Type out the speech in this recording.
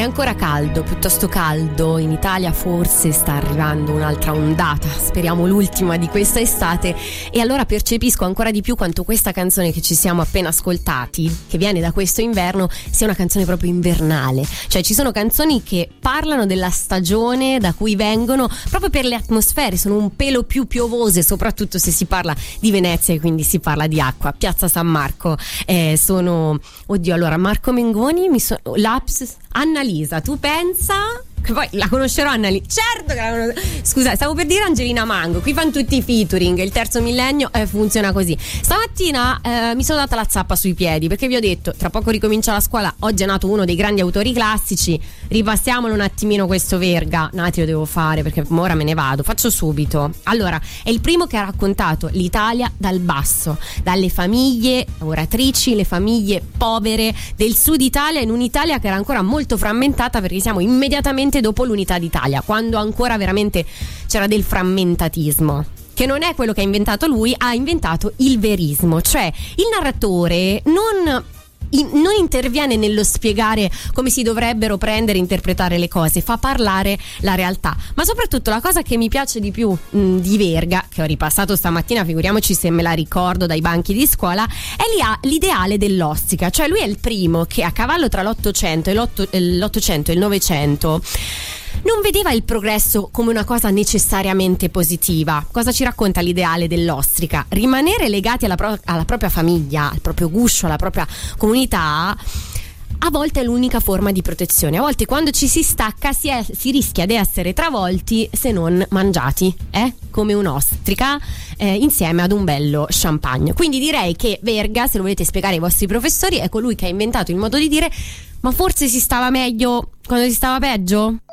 ancora caldo, piuttosto caldo. In Italia forse sta arrivando un'altra ondata, speriamo l'ultima di questa estate, e allora percepisco ancora di più quanto questa canzone che ci siamo appena ascoltati, che viene da questo inverno, sia una canzone proprio invernale. Cioè ci sono canzoni che parlano della stagione da cui vengono, proprio per le atmosfere, sono un pelo più piovose, soprattutto se si parla di Venezia e quindi si parla di acqua. Piazza San Marco, allora Marco Mengoni, Laps, Annalisa, tu pensa? Che poi la conoscerò Annalisa, certo che la conosco. Scusa, stavo per dire Angelina Mango, qui fanno tutti i featuring, il terzo millennio funziona così. Stamattina mi sono data la zappa sui piedi perché vi ho detto tra poco ricomincia la scuola, oggi è nato uno dei grandi autori classici, ripassiamolo un attimino questo Verga. No, lo devo fare perché ora me ne vado, faccio subito. Allora, è il primo che ha raccontato l'Italia dal basso, dalle famiglie lavoratrici, le famiglie povere del sud Italia, in un'Italia che era ancora molto frammentata perché siamo immediatamente dopo l'unità d'Italia, quando ancora veramente c'era del frammentatismo, che non è quello che ha inventato lui, ha inventato il verismo, cioè il narratore non interviene nello spiegare come si dovrebbero prendere e interpretare le cose, fa parlare la realtà. Ma soprattutto la cosa che mi piace di più di Verga, che ho ripassato stamattina, figuriamoci se me la ricordo dai banchi di scuola, è l'ideale dell'ostica. Cioè lui è il primo che a cavallo tra l'Ottocento e il Novecento non vedeva il progresso come una cosa necessariamente positiva. Cosa ci racconta l'ideale dell'ostrica? Rimanere legati alla propria famiglia, al proprio guscio, alla propria comunità, a volte è l'unica forma di protezione. A volte quando ci si stacca si rischia di essere travolti, se non mangiati, come un'ostrica insieme ad un bello champagne. Quindi direi che Verga, se lo volete spiegare ai vostri professori, è colui che ha inventato il modo di dire: ma forse si stava meglio quando si stava peggio?